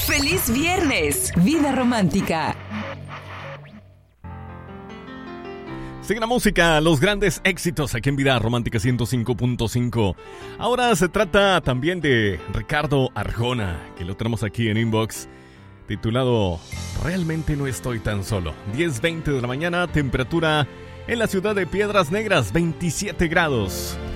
¡Feliz viernes! Vida romántica. Sigue la música, los grandes éxitos aquí en Vida Romántica 105.5. Ahora se trata también de Ricardo Arjona, que lo tenemos aquí en Inbox, titulado Realmente no estoy tan solo. 10:20 de la mañana, temperatura en la ciudad de Piedras Negras, 27 grados.